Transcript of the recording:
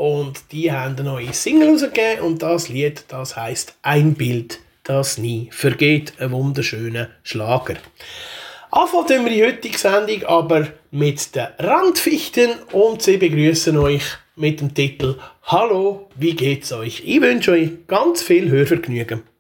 und die haben eine neue Single rausgegeben und das Lied, das heisst «Ein Bild, das nie vergeht». Ein wunderschöner Schlager. Anfangen tun wir die heutige Sendung aber mit den Randfichten und sie begrüßen euch mit dem Titel «Hallo, wie geht's euch?» Ich wünsche euch ganz viel Hörvergnügen.